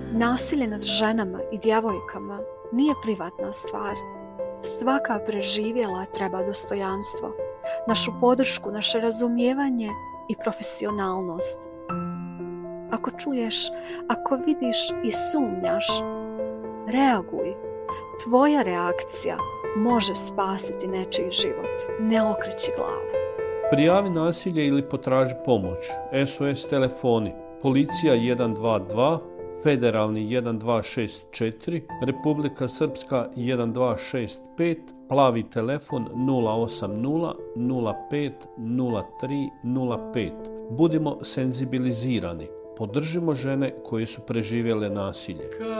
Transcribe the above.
Nasilje nad ženama i djevojkama nije privatna stvar. Svaka preživjela treba dostojanstvo, našu podršku, naše razumijevanje i profesionalnost. Ako čuješ, ako vidiš i sumnjaš, reaguj. Tvoja reakcija može spasiti nečiji život. Ne okreći glavu. Prijavi nasilje ili potraži pomoć. SOS telefoni. Policija 122, Federalni 1264, Republika Srpska 1265, plavi telefon 080 05 03 05. Budimo senzibilizirani. Podržimo žene koje su preživjele nasilje.